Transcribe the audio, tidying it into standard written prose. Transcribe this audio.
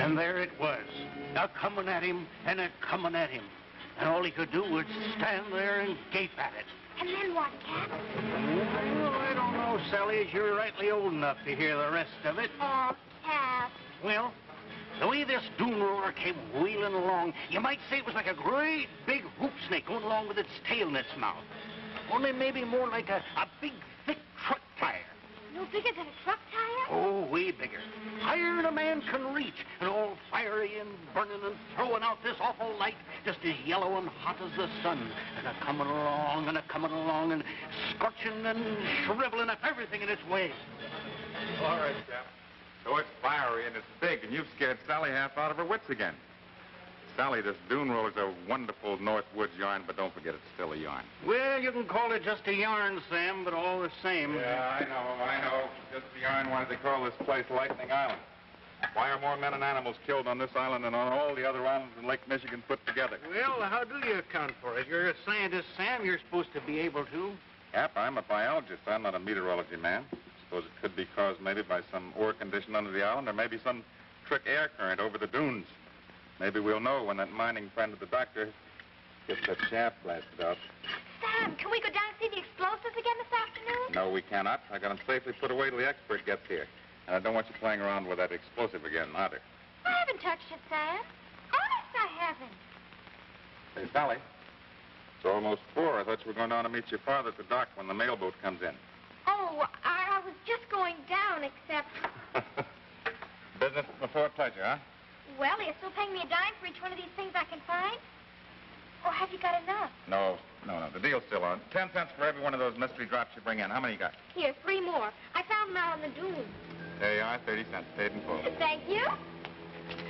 And there it was, a-coming at him and a-coming at him. And all he could do was stand there and gape at it. And then what, Cap? Well, I don't know, Sally, as you're rightly old enough to hear the rest of it. Oh, Cap. Well, the way this dune roller came wheeling along, you might say it was like a great big hoop snake going along with its tail in its mouth. Only maybe more like a big, thick truck tire. No bigger than a truck tire? Oh, way bigger. Higher than a man can reach, and all fiery and burning and throwing out this awful light, just as yellow and hot as the sun, and a-coming along and a-coming along and scorching and shriveling up everything in its way. All right, Cap. So it's fiery and it's big, and you've scared Sally half out of her wits again. Sally, this dune roller's a wonderful North Woods yarn, but don't forget it's still a yarn. Well, you can call it just a yarn, Sam, but all the same. Yeah, I know. Just a yarn. Why do they call this place Lightning Island? Why are more men and animals killed on this island than on all the other islands in Lake Michigan put together? Well, how do you account for it? You're a scientist, Sam. You're supposed to be able to. Cap, I'm a biologist. I'm not a meteorology man. Suppose it could be caused maybe by some ore condition under the island, or maybe some trick air current over the dunes. Maybe we'll know when that mining friend of the doctor gets that shaft blasted out. Sam, can we go down and see the explosives again this afternoon? No, we cannot. I got them safely put away till the expert gets here. And I don't want you playing around with that explosive again, either. I haven't touched it, Sam. Honest, I haven't. Hey, Sally. It's almost 4. I thought you were going down to meet your father at the dock when the mailboat comes in. Oh, I was just going down, except... Business before pleasure, huh? Well, are you still paying me a dime for each one of these things I can find? Or have you got enough? No. The deal's still on. 10 cents for every one of those mystery drops you bring in. How many you got? Here, 3 more. I found them out on the dune. There you are, 30 cents. Paid in full. Thank you.